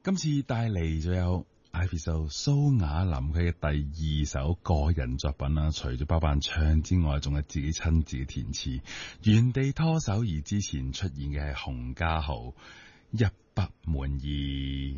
今次帶嚟就有 Ivy So 蘇雅琳佢嘅第2首個人作品啦，除咗包辦唱之外，仲係自己親自嘅填詞，原地拖手。而之前出現嘅係洪家豪，一不滿意。